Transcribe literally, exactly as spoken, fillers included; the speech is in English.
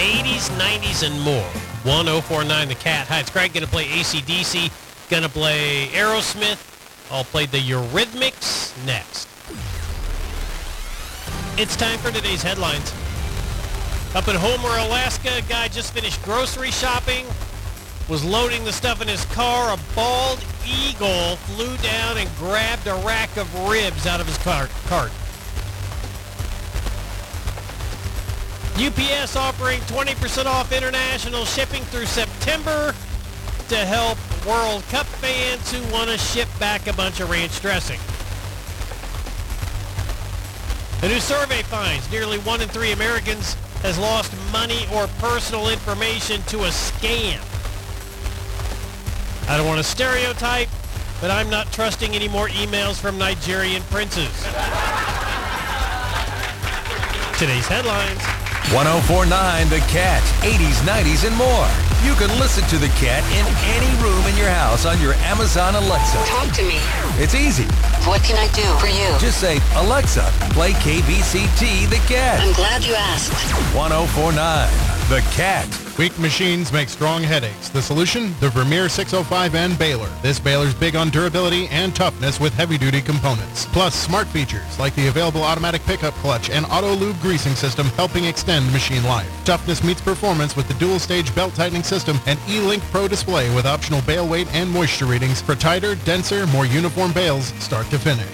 eighties, nineties, and more. one oh four nine The Cat. Hi, it's Greg. Going to play A C D C. Going to play Aerosmith. I'll play the Eurythmics next. It's time for today's headlines. Up in Homer, Alaska, a guy just finished grocery shopping, was loading the stuff in his car. A bald eagle flew down and grabbed a rack of ribs out of his cart. cart. U P S offering twenty percent off international shipping through September to help World Cup fans who want to ship back a bunch of ranch dressing. A new survey finds nearly one in three Americans has lost money or personal information to a scam. I don't want to stereotype, but I'm not trusting any more emails from Nigerian princes. Today's headlines. ten forty-nine The Cat, eighties, nineties, and more. You can listen to The Cat in any room in your house on your Amazon Alexa. Talk to me. It's easy. What can I do for you? Just say, Alexa, play K B C T The Cat. I'm glad you asked. ten forty-nine The Cat. Weak machines make strong headaches. The solution? The Vermeer six oh five N baler. This baler's big on durability and toughness with heavy-duty components. Plus, smart features like the available automatic pickup clutch and auto-lube greasing system helping extend machine life. Toughness meets performance with the dual-stage belt-tightening system and E-Link Pro display with optional bale weight and moisture readings for tighter, denser, more uniform bales start to finish.